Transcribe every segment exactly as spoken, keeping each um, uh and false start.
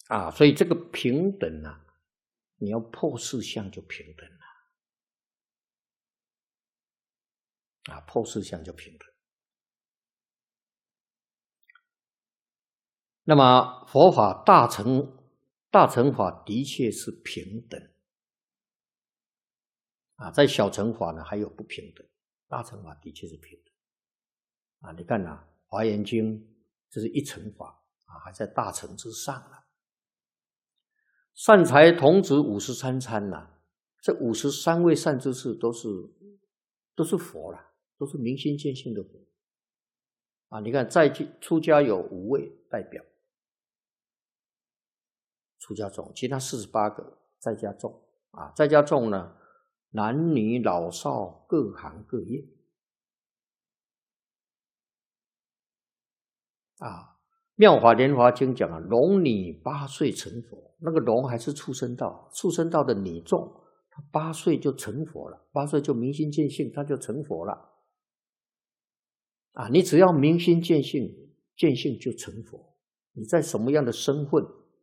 啊，所以这个平等啊，你要破四相就平等了。啊，破四相就平等。那么佛法大乘大乘法的确是平等。啊，在小乘法呢还有不平等，大乘法的确是平等。啊，你看啊，《华严经》这是一乘法啊，还在大乘之上了。善财童子五十三参呐，这五十三位善知识都是都是佛了，都是明心见性的佛。啊，你看在出家有五位代表，出家众，其他四十八个在家众啊，在家众呢，男女老少各行各业。啊，妙法莲华经讲啊，龙女八岁成佛，那个龙还是畜生道，畜生道的女众，他八岁就成佛了，八岁就明心见性，他就成佛了。啊，你只要明心见性，见性就成佛。你在什么样的身份、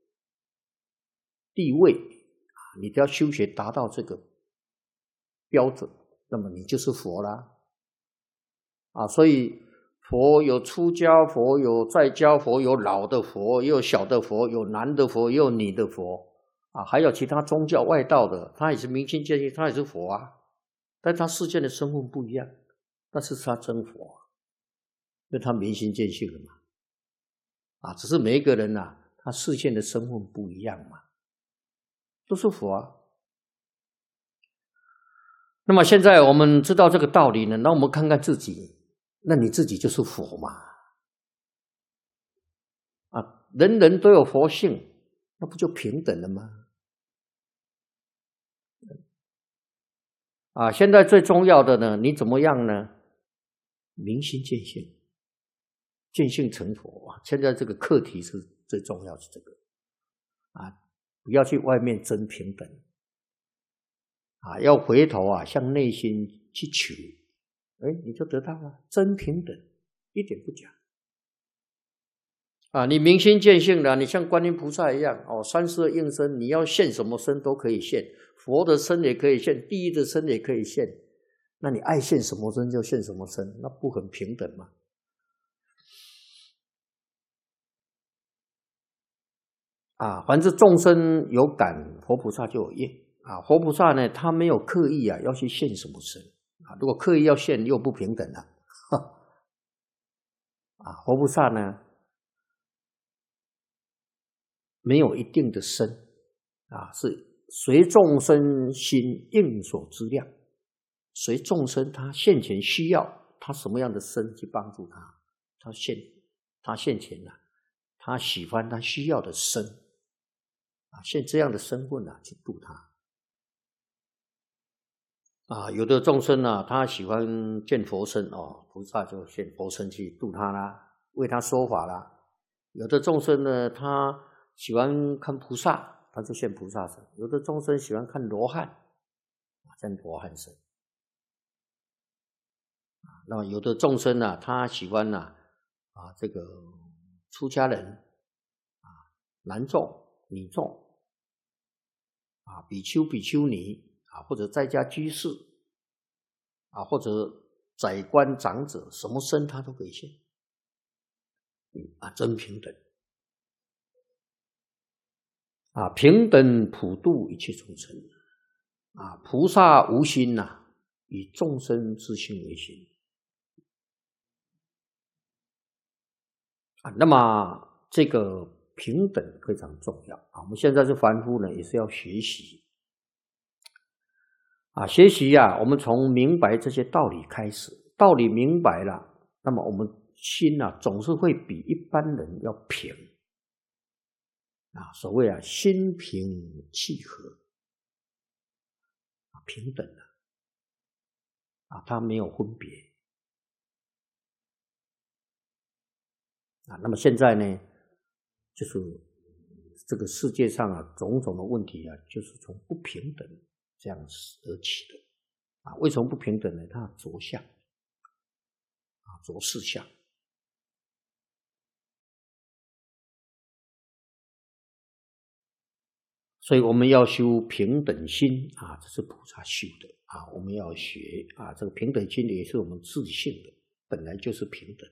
地位，你都要修学达到这个标准，那么你就是佛啦。啊，所以佛有出家佛，有在家佛，有老的佛，也有小的佛，有男的佛，也有女的佛。啊，还有其他宗教外道的，他也是明心见性，他也是佛啊，但他世间的身份不一样，但是他真佛啊，因为他明心见性了嘛。啊，只是每一个人啊，他世间的身份不一样嘛，都是佛啊。那么现在我们知道这个道理呢，那我们看看自己，那你自己就是佛嘛。啊，人人都有佛性，那不就平等了吗？啊，现在最重要的呢，你怎么样呢？明心见性，见性成佛啊！现在这个课题是最重要的这个啊，不要去外面争平等啊，要回头啊，向内心去求，哎，你就得到了真平等，一点不假啊！你明心见性了，你像观音菩萨一样哦，三十二应身，你要现什么身都可以现。佛的身也可以现，地狱的身也可以现，那你爱现什么身就现什么身，那不很平等吗？啊，凡是众生有感，佛菩萨就有应啊。佛菩萨呢，他没有刻意啊要去现什么身啊，如果刻意要现又不平等了。啊，佛菩萨呢没有一定的身啊，是随众生心应所知量，随众生他现前需要，他什么样的身去帮助他，他现他现前啊，他喜欢他需要的身啊，现这样的身份啊去度他啊。有的众生啊，他喜欢见佛身哦，菩萨就现佛身去度他啦，为他说法啦。有的众生呢，他喜欢看菩萨，他就现菩萨身；有的众生喜欢看罗汉，现罗汉身。那么有的众生呢、啊，他喜欢呢 啊, 啊这个出家人啊，男众、女众啊，比丘、比丘尼啊，或者在家居士啊，或者宰官长者，什么身他都可以现啊，真平等啊，平等普度一切众生啊，菩萨无心呐、啊，以众生之心为心啊。那么这个平等非常重要啊。我们现在是凡夫呢，也是要学习啊，学习呀、啊，我们从明白这些道理开始，道理明白了，那么我们心啊，总是会比一般人要平啊。所谓啊，心平气和啊，平等的啊，它没有分别啊。那么现在呢，就是这个世界上啊，种种的问题啊，就是从不平等这样而起的啊。为什么不平等呢？它着相啊，着事相。 所以我们要修平等心啊，这是菩萨修的啊，我们要学啊，这个平等心也是我们自性的，本来就是平等。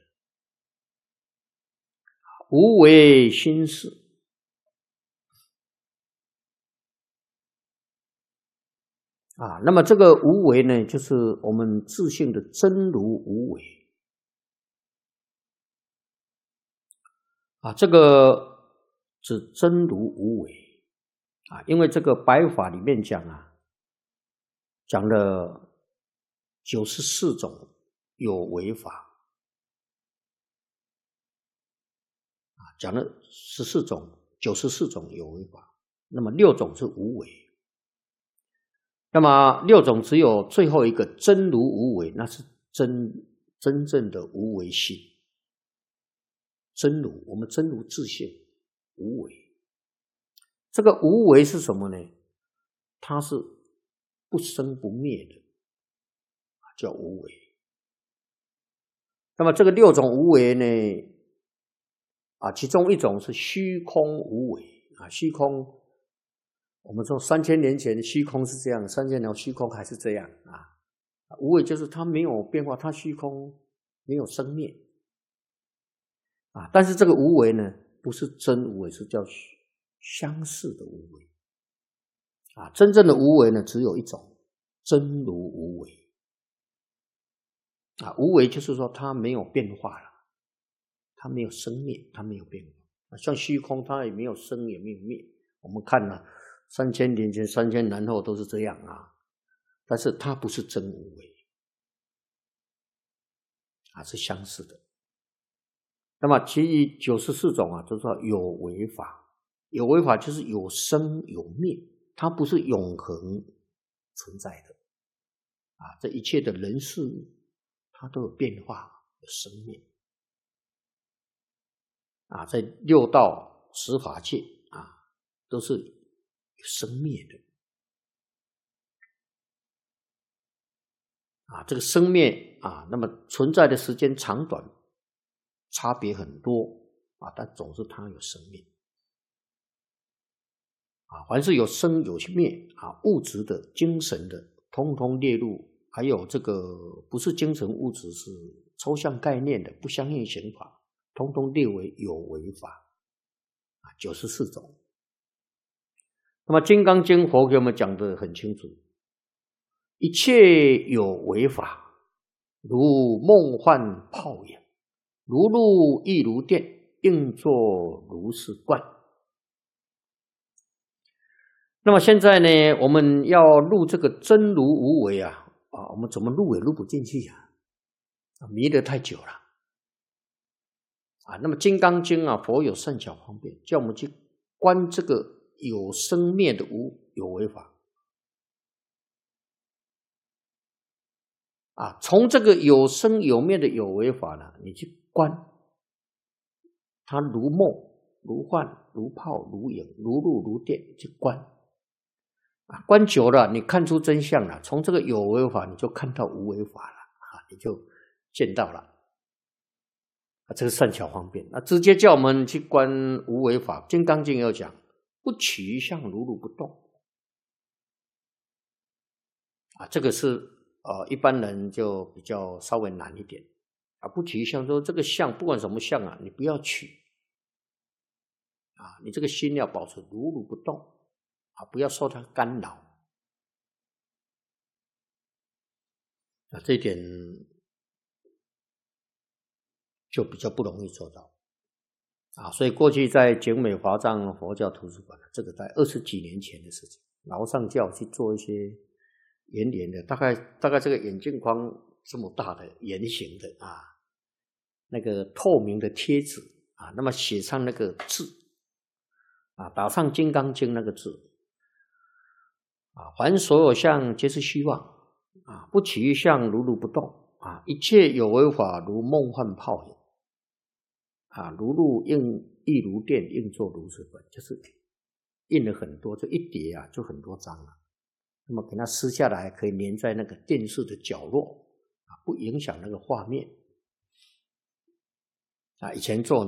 无为心事啊，那么这个无为呢，就是我们自性的真如无为啊，这个指真如无为啊，因为这个白法里面讲啊，讲了九十四种有为法啊，讲了十四种九十四种有为法，那么六种是无为。那么六种只有最后一个真如无为，那是真真正的无为心。真如，我们真如自性无为。这个无为是什么呢？它是不生不灭的，叫无为。那么这个六种无为呢，啊，其中一种是虚空无为啊，虚空。我们说三千年前的虚空是这样，三千年虚空还是这样啊。无为就是它没有变化，它虚空没有生灭啊。但是这个无为呢，不是真无为，是叫相似的无为啊。真正的无为呢，只有一种，真如无为啊。无为就是说它没有变化了，它没有生灭，它没有变化。像虚空，它也没有生，也没有灭。我们看了。三千年前、三千年后都是这样啊，但是它不是真无为啊，是相似的。那么其余九十四种啊，都叫有为法。有为法就是有生有灭，它不是永恒存在的啊。这一切的人事物，它都有变化，有生灭啊。在六道十法界啊，都是生灭的啊，这个生灭啊，那么存在的时间长短差别很多啊，但总是它有生灭啊。凡是有生有灭啊，物质的、精神的，通通列入；还有这个不是精神物质，是抽象概念的、不相应刑法，通通列为有为法啊，九十四种。那么《金刚经》佛给我们讲得很清楚，一切有为法，如梦幻泡影，如露亦如电，应作如是观。那么现在呢，我们要入这个真如无为啊，啊，我们怎么入也入不进去啊，迷得太久了啊。那么《金刚经》啊，佛有善巧方便，叫我们去观这个有生灭的无有为法啊，从这个有生有灭的有为法呢，你去观它，如梦如幻如泡如影如露如电，去观啊，观久了你看出真相了，从这个有为法你就看到无为法了啊，你就见到了啊，这个善巧方便啊，直接叫我们去观无为法。《金刚经》要讲不取一相，如如不动啊，这个是呃一般人就比较稍微难一点啊。不取一相，说这个相不管什么相啊，你不要取啊，你这个心要保持如如不动啊，不要受它干扰啊，这一点就比较不容易做到啊。所以过去在景美华藏佛教图书馆，这个在二十几年前的事情，老上教去做一些圆圆的，大概大概这个眼镜框这么大的圆形的啊，那个透明的贴纸啊，那么写上那个字啊，打上《金刚经》那个字啊，凡所有相皆是虚妄啊，不取一相，如如不动啊，一切有为法如梦幻泡影啊，如露应亦如电，应作如是观，就是印了很多，这一叠啊就很多张了。那么给它撕下来，可以粘在那个电视的角落啊，不影响那个画面啊。以前做